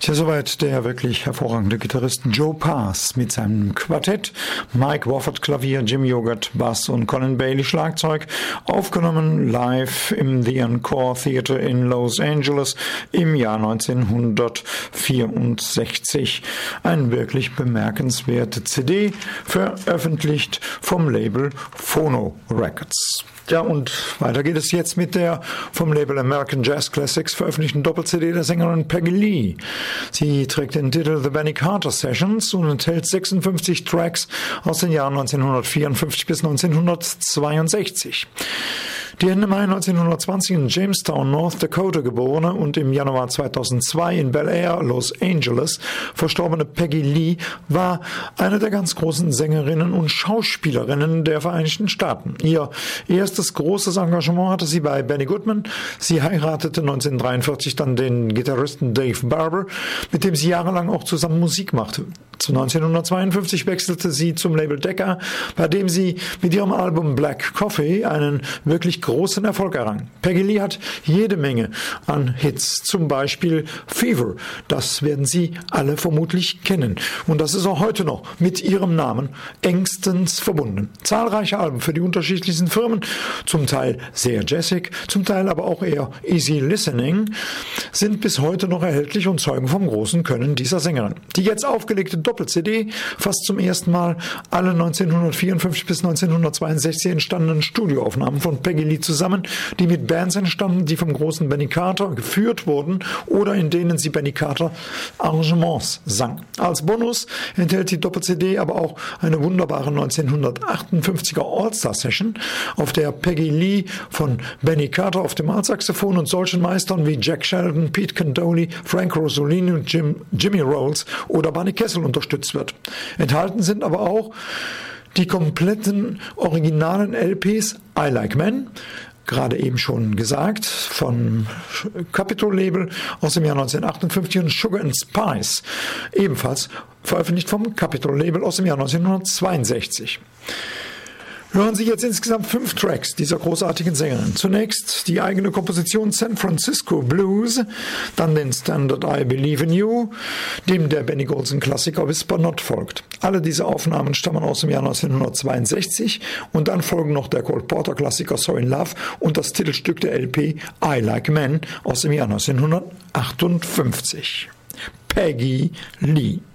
Ja, soweit der wirklich hervorragende Gitarrist Joe Pass mit seinem Quartett. Mike Wofford Klavier, Jim Yogurt Bass und Colin Bailey Schlagzeug. Aufgenommen live im The Encore Theater in Los Angeles im Jahr 1964. Eine wirklich bemerkenswerte CD, veröffentlicht vom Label Phono Records. Ja, und weiter geht es jetzt mit der vom Label American Jazz Classics veröffentlichten Doppel-CD der Sängerin Peggy Lee. Sie trägt den Titel The Benny Carter Sessions und enthält 56 Tracks aus den Jahren 1954 bis 1962. Die Ende Mai 1920 in Jamestown, North Dakota geborene und im Januar 2002 in Bel Air, Los Angeles verstorbene Peggy Lee war eine der ganz großen Sängerinnen und Schauspielerinnen der Vereinigten Staaten. Ihr erstes großes Engagement hatte sie bei Benny Goodman. Sie heiratete 1943 dann den Gitarristen Dave Barber, mit dem sie jahrelang auch zusammen Musik machte. Zu 1952 wechselte sie zum Label Decca, bei dem sie mit ihrem Album Black Coffee einen wirklich großen Erfolg errang. Peggy Lee hat jede Menge an Hits, zum Beispiel Fever. Das werden Sie alle vermutlich kennen. Und das ist auch heute noch mit ihrem Namen engstens verbunden. Zahlreiche Alben für die unterschiedlichsten Firmen, zum Teil sehr jazzig, zum Teil aber auch eher easy listening, sind bis heute noch erhältlich und zeugen vom großen Können dieser Sängerin. Die jetzt aufgelegte Doppel-CD fasst zum ersten Mal alle 1954 bis 1962 entstandenen Studioaufnahmen von Peggy Lee zusammen, die mit Bands entstanden, die vom großen Benny Carter geführt wurden oder in denen sie Benny Carter Arrangements sang. Als Bonus enthält die Doppel-CD aber auch eine wunderbare 1958er All-Star-Session, auf der Peggy Lee von Benny Carter auf dem Altsaxophon und solchen Meistern wie Jack Sheldon, Pete Candoli, Frank Rosolini und Jimmy Rolls oder Barney Kessel unterstützt wird. Enthalten sind aber auch die kompletten originalen LPs I Like Men, gerade eben schon gesagt, von Capitol Label aus dem Jahr 1958 und Sugar and Spice, ebenfalls veröffentlicht vom Capitol Label aus dem Jahr 1962. Hören Sie jetzt insgesamt 5 Tracks dieser großartigen Sängerin. Zunächst die eigene Komposition San Francisco Blues, dann den Standard I Believe in You, dem der Benny Golson Klassiker Whisper Not folgt. Alle diese Aufnahmen stammen aus dem Jahr 1962 und dann folgen noch der Cole Porter Klassiker So in Love und das Titelstück der LP I Like Men aus dem Jahr 1958. Peggy Lee.